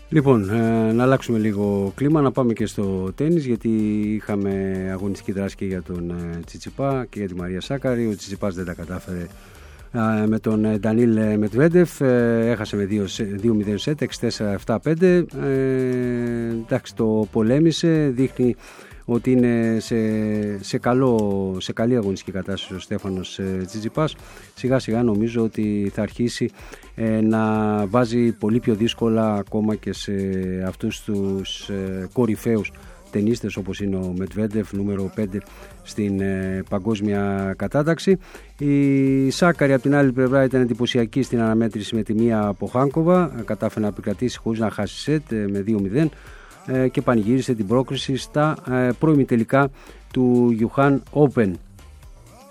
Λοιπόν, να αλλάξουμε λίγο κλίμα, να πάμε και στο τένις, γιατί είχαμε αγωνιστική δράση και για τον Τσιτσιπά και για τη Μαρία Σάκαρη. Ο Τσιτσιπάς δεν τα κατάφερε με τον Ντανίλ Μετβέντεφ, έχασε με 2-0 σετ, 6-4-7-5. Εντάξει, το πολέμησε, δείχνει ότι είναι σε καλή αγωνιστική κατάσταση ο Στέφανος Τσιτσιπάς. Σιγά σιγά νομίζω ότι θα αρχίσει να βάζει πολύ πιο δύσκολα ακόμα και σε αυτούς τους κορυφαίους τενίστες όπως είναι ο Μετβέντεφ, νούμερο 5 στην παγκόσμια κατάταξη. Η Σάκαρη από την άλλη πλευρά ήταν εντυπωσιακή στην αναμέτρηση με τη μία από Χάνκοβα, κατάφερε να επικρατήσει χωρίς να χάσει σετ με 2-0 και πανηγύρισε την πρόκριση στα προημιτελικά του Yuhan Open.